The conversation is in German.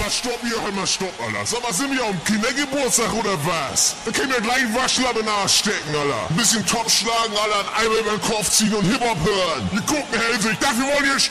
hör mal, stopp, Alter. Sag mal, sind wir am Kindergeburtstag oder was? Da können wir gleich Waschlappe nachstecken, Alter. Ein bisschen Top schlagen, Alter, ein Eimer über den Kopf ziehen und Hip-Hop hören. Wir gucken, Helsing, dafür wollen wir